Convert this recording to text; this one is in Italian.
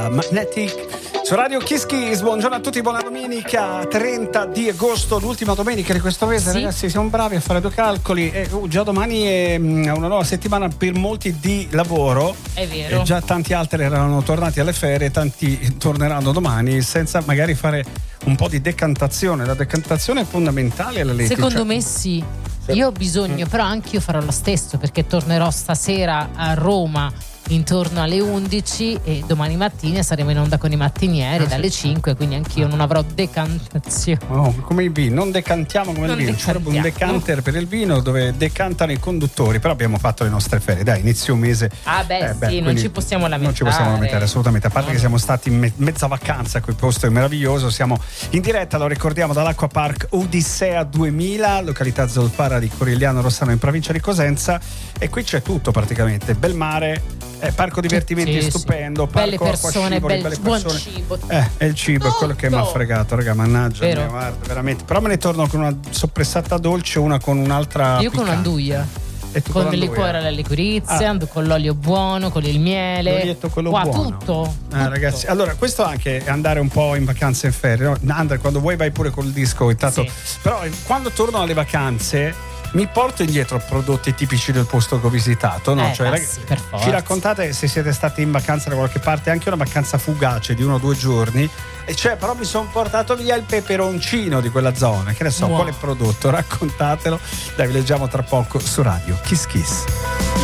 Magnetic su Radio Kiss Kiss. Buongiorno a tutti, buona domenica 30 di agosto, l'ultima domenica di questo mese. Sì. Ragazzi, siamo bravi a fare due calcoli e già domani è una nuova settimana per molti di lavoro. È vero. E già tanti altri erano tornati alle ferie, tanti torneranno domani senza magari fare un po' di decantazione. La decantazione è fondamentale alla legge. Secondo me sì. Io ho bisogno, però anche io farò lo stesso, perché tornerò stasera a Roma intorno alle 11 e domani mattina saremo in onda con i mattinieri dalle 5, quindi anch'io non avrò decantazione. Come il vino, non decantiamo come il vino, ci sarebbe un decanter per il vino dove decantano i conduttori, però abbiamo fatto le nostre ferie, dai, inizio mese. Sì, non ci possiamo lamentare. Non ci possiamo lamentare assolutamente, a parte che siamo stati in mezza vacanza, quel posto è meraviglioso. Siamo in diretta, lo ricordiamo, dall'Acqua Park Odissea 2000, località Zolfara di Corigliano Rossano in provincia di Cosenza, e qui c'è tutto praticamente, bel mare, parco divertimenti stupendo, belle parco persone, belle persone, buon cibo. E il cibo è quello che mi ha fregato, raga, mannaggia mia, guarda, veramente. Però me ne torno con una soppressata dolce, una con un'altra io piccante. Con un'anduia. Con il liquore alla liquirizia, con l'olio buono, con il miele. L'olietto quello buono. Tutto. Ragazzi, allora questo anche è andare un po' in vacanza in ferie, no? Andare quando vuoi, vai pure col disco intanto. Sì. Però quando torno alle vacanze mi porto indietro prodotti tipici del posto che ho visitato, no? Cioè, ragazzi, per forza. Ci raccontate se siete stati in vacanza da qualche parte, anche una vacanza fugace di 1 o 2 giorni, e cioè però mi sono portato via il peperoncino di quella zona, che ne so, quale prodotto, raccontatelo. Dai, vi leggiamo tra poco su Radio Kiss Kiss.